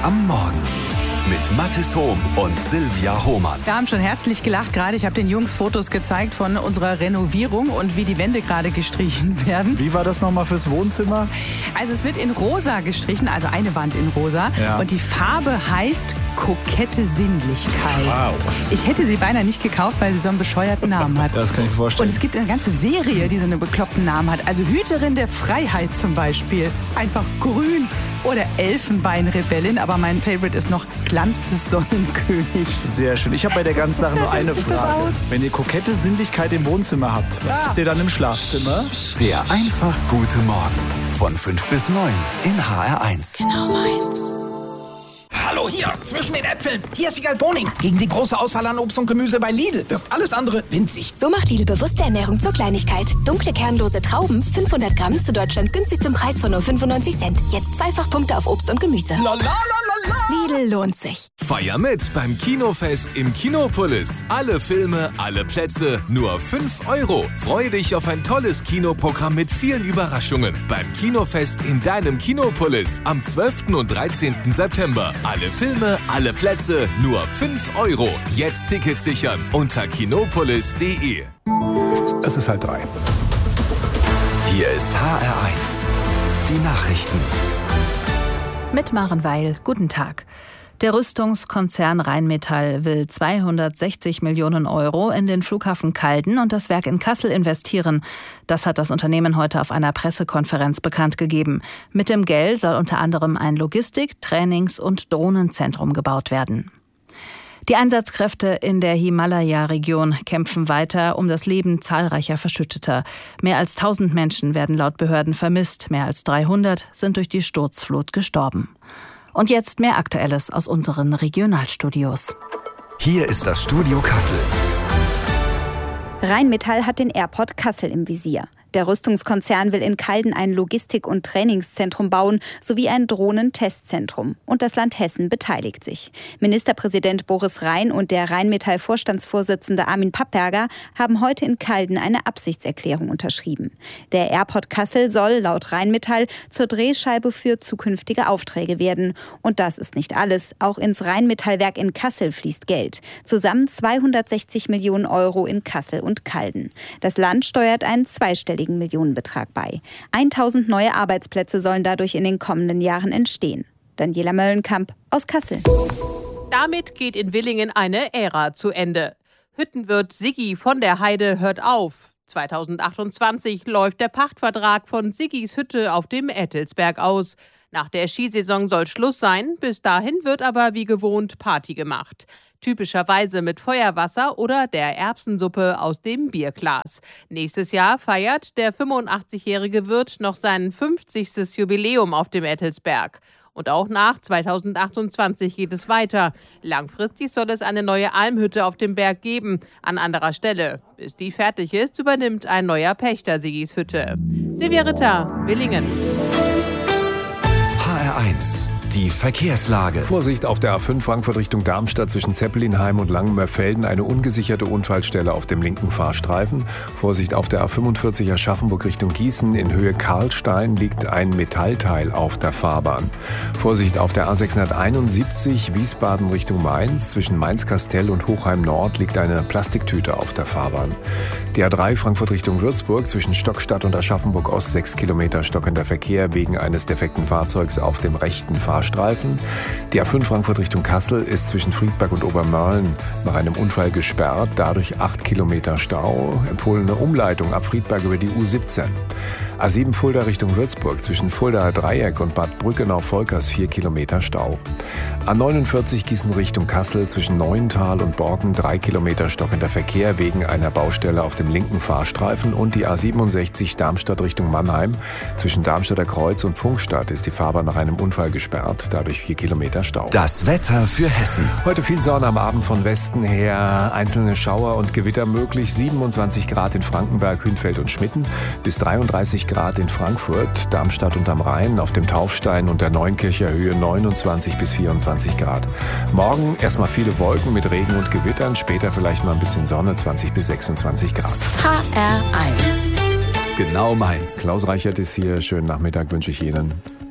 am Morgen mit Mathis Hohm und Silvia Hohmann. Wir haben schon herzlich gelacht gerade. Ich habe den Jungs Fotos gezeigt von unserer Renovierung und wie die Wände gerade gestrichen werden. Wie war das nochmal fürs Wohnzimmer? Also es wird in rosa gestrichen, also eine Wand in rosa. Ja. Und die Farbe heißt kokette Sinnlichkeit. Wow. Ich hätte sie beinahe nicht gekauft, weil sie so einen bescheuerten Namen hat. Das kann ich mir vorstellen. Und es gibt eine ganze Serie, die so einen bekloppten Namen hat. Also Hüterin der Freiheit zum Beispiel. Ist einfach grün. Oder Elfenbeinrebellin. Aber mein Favorite ist noch Glanz des Sonnenkönigs. Sehr schön. Ich habe bei der ganzen Sache nur eine Wie sieht das Frage. aus? Wenn ihr kokette Sinnlichkeit im Wohnzimmer habt, was habt ihr dann im Schlafzimmer? Der einfach gute Morgen von 5 bis 9 in HR1. Genau meins. Hallo, hier, zwischen den Äpfeln. Hier ist Wiegald Boning. Gegen die große Auswahl an Obst und Gemüse bei Lidl wirkt alles andere winzig. So macht Lidl bewusste Ernährung zur Kleinigkeit. Dunkle, kernlose Trauben, 500 Gramm zu Deutschlands günstigstem Preis von nur 95 Cent. Jetzt Zweifachpunkte auf Obst und Gemüse. Lidl lohnt sich. Feier mit beim Kinofest im Kinopolis. Alle Filme, alle Plätze, nur 5 €. Freue dich auf ein tolles Kinoprogramm mit vielen Überraschungen. Beim Kinofest in deinem Kinopolis am 12. und 13. September. Alle Filme, alle Plätze, nur 5 €. Jetzt Tickets sichern unter kinopolis.de. Es ist 3:30. Hier ist HR1. Die Nachrichten. Mit Maren Weil, guten Tag. Der Rüstungskonzern Rheinmetall will 260 Millionen € in den Flughafen Calden und das Werk in Kassel investieren. Das hat das Unternehmen heute auf einer Pressekonferenz bekannt gegeben. Mit dem Geld soll unter anderem ein Logistik-, Trainings- und Drohnenzentrum gebaut werden. Die Einsatzkräfte in der Himalaya-Region kämpfen weiter um das Leben zahlreicher Verschütteter. Mehr als 1000 Menschen werden laut Behörden vermisst. Mehr als 300 sind durch die Sturzflut gestorben. Und jetzt mehr Aktuelles aus unseren Regionalstudios. Hier ist das Studio Kassel. Rheinmetall hat den Airport Kassel im Visier. Der Rüstungskonzern will in Calden ein Logistik- und Trainingszentrum bauen, sowie ein Drohnentestzentrum. Und das Land Hessen beteiligt sich. Ministerpräsident Boris Rhein und der Rheinmetall-Vorstandsvorsitzende Armin Papperger haben heute in Calden eine Absichtserklärung unterschrieben. Der Airport Kassel soll laut Rheinmetall zur Drehscheibe für zukünftige Aufträge werden. Und das ist nicht alles. Auch ins Rheinmetallwerk in Kassel fließt Geld. Zusammen 260 Millionen € in Kassel und Calden. Das Land steuert einen zweistelligen Millionenbetrag bei. 1000 neue Arbeitsplätze sollen dadurch in den kommenden Jahren entstehen. Daniela Möllenkamp aus Kassel. Damit geht in Willingen eine Ära zu Ende. Hüttenwirt Siggi von der Heide hört auf. 2028 läuft der Pachtvertrag von Siggis Hütte auf dem Ettelsberg aus. Nach der Skisaison soll Schluss sein, bis dahin wird aber wie gewohnt Party gemacht. Typischerweise mit Feuerwasser oder der Erbsensuppe aus dem Bierglas. Nächstes Jahr feiert der 85-jährige Wirt noch sein 50. Jubiläum auf dem Ettelsberg. Und auch nach 2028 geht es weiter. Langfristig soll es eine neue Almhütte auf dem Berg geben, an anderer Stelle. Bis die fertig ist, übernimmt ein neuer Pächter Siggis Hütte. Silvia Ritter, Willingen. HR1. Die Verkehrslage. Vorsicht auf der A5 Frankfurt Richtung Darmstadt zwischen Zeppelinheim und Langenmörfelden. Eine ungesicherte Unfallstelle auf dem linken Fahrstreifen. Vorsicht auf der A45 Aschaffenburg Richtung Gießen. In Höhe Karlstein liegt ein Metallteil auf der Fahrbahn. Vorsicht auf der A671 Wiesbaden Richtung Mainz. Zwischen Mainz-Kastell und Hochheim Nord liegt eine Plastiktüte auf der Fahrbahn. Die A3 Frankfurt Richtung Würzburg zwischen Stockstadt und Aschaffenburg Ost 6 Kilometer stockender Verkehr wegen eines defekten Fahrzeugs auf dem rechten Fahrstreifen. Die A5 Frankfurt Richtung Kassel ist zwischen Friedberg und Obermörlen nach einem Unfall gesperrt, dadurch 8 Kilometer Stau. Empfohlene Umleitung ab Friedberg über die U17. A7 Fulda Richtung Würzburg zwischen Fuldaer Dreieck und Bad Brückenau-Volkers 4 Kilometer Stau. A49 Gießen Richtung Kassel zwischen Neuental und Borken 3 Kilometer stockender Verkehr wegen einer Baustelle auf dem linken Fahrstreifen. Und die A67 Darmstadt Richtung Mannheim zwischen Darmstadter Kreuz und Pfungstadt ist die Fahrbahn nach einem Unfall gesperrt, dadurch 4 Kilometer Stau. Das Wetter für Hessen. Heute viel Sonne am Abend von Westen her, einzelne Schauer und Gewitter möglich. 27 Grad in Frankenberg, Hünfeld und Schmitten, bis 33 Grad in Frankfurt, Darmstadt und am Rhein, auf dem Taufstein und der Neunkircher Höhe 29 bis 24 Grad. Morgen erstmal viele Wolken mit Regen und Gewittern, später vielleicht mal ein bisschen Sonne, 20 bis 26 Grad. HR1. Genau meins. Klaus Reichert ist hier. Schönen Nachmittag wünsche ich Ihnen.